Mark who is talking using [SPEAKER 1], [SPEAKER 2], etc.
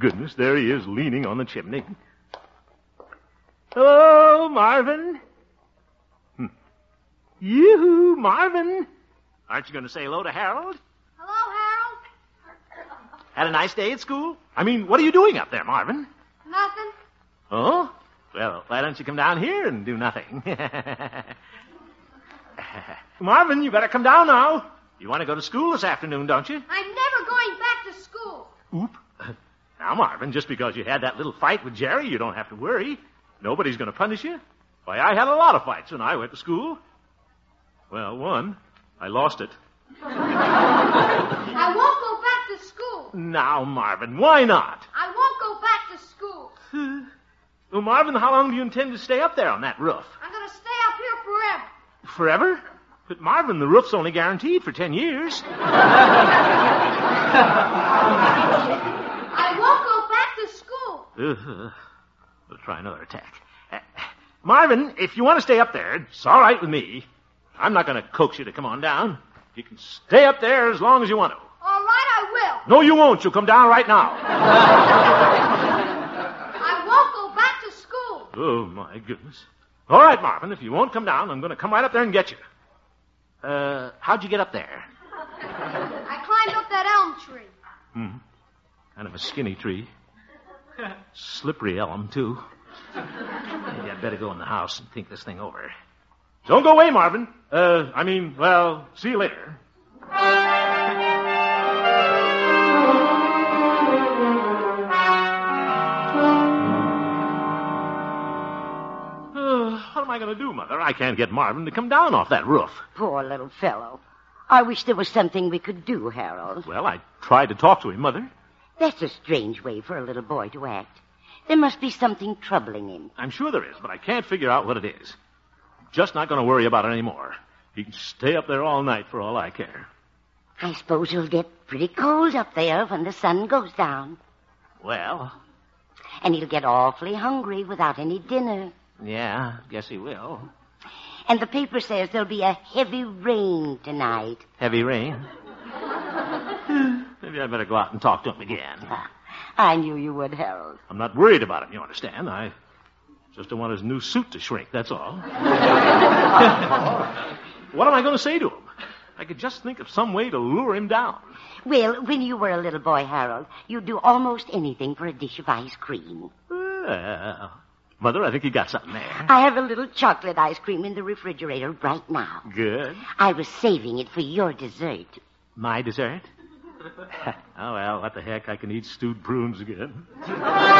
[SPEAKER 1] goodness, there he is leaning on the chimney. Hello, Marvin. Yoo-hoo, Marvin. Aren't you going to say hello to Harold?
[SPEAKER 2] Hello, Harold.
[SPEAKER 1] Had a nice day at school? I mean, what are you doing up there, Marvin?
[SPEAKER 2] Nothing.
[SPEAKER 1] Oh? Well, why don't you come down here and do nothing? Marvin, you better come down now. You want to go to school this afternoon, don't you?
[SPEAKER 2] I'm never going back to school.
[SPEAKER 1] Oop. Now, Marvin, just because you had that little fight with Jerry, you don't have to worry. Nobody's going to punish you. Why, I had a lot of fights when I went to school. Well, one, I lost it.
[SPEAKER 2] I won't go back to school.
[SPEAKER 1] Now, Marvin, why not?
[SPEAKER 2] I won't go back to school.
[SPEAKER 1] Well, Marvin, how long do you intend to stay up there on that roof?
[SPEAKER 2] I'm going to stay up here forever.
[SPEAKER 1] Forever? But, Marvin, the roof's only guaranteed for 10 years.
[SPEAKER 2] I won't go back to school.
[SPEAKER 1] We'll try another attack. Marvin, if you want to stay up there, it's all right with me. I'm not going to coax you to come on down. You can stay up there as long as you want to.
[SPEAKER 2] All right, I will.
[SPEAKER 1] No, you won't. You'll come down right now.
[SPEAKER 2] I won't go back to school.
[SPEAKER 1] Oh, my goodness. All right, Marvin, if you won't come down, I'm going to come right up there and get you. How'd you get up there?
[SPEAKER 2] I climbed up that elm tree.
[SPEAKER 1] Kind of a skinny tree. Slippery elm, too. Maybe I'd better go in the house and think this thing over. Don't go away, Marvin. See you later. What am I going to do, Mother? I can't get Marvin to come down off that roof.
[SPEAKER 3] Poor little fellow. I wish there was something we could do, Harold.
[SPEAKER 1] Well, I tried to talk to him, Mother.
[SPEAKER 3] That's a strange way for a little boy to act. There must be something troubling him.
[SPEAKER 1] I'm sure there is, but I can't figure out what it is. I'm just not going to worry about it anymore. He can stay up there all night for all I care.
[SPEAKER 3] I suppose he'll get pretty cold up there when the sun goes down.
[SPEAKER 1] Well...
[SPEAKER 3] And he'll get awfully hungry without any dinner.
[SPEAKER 1] Yeah, guess he will.
[SPEAKER 3] And the paper says there'll be a heavy rain tonight.
[SPEAKER 1] Heavy rain? Maybe I'd better go out and talk to him again.
[SPEAKER 3] I knew you would, Harold.
[SPEAKER 1] I'm not worried about him, you understand. I just don't want his new suit to shrink, that's all. What am I going to say to him? I could just think of some way to lure him down.
[SPEAKER 3] Well, when you were a little boy, Harold, you'd do almost anything for a dish of ice cream.
[SPEAKER 1] Well, Mother, I think you got something there.
[SPEAKER 3] I have a little chocolate ice cream in the refrigerator right now.
[SPEAKER 1] Good.
[SPEAKER 3] I was saving it for your dessert.
[SPEAKER 1] My dessert? Oh, well, what the heck? I can eat stewed prunes again.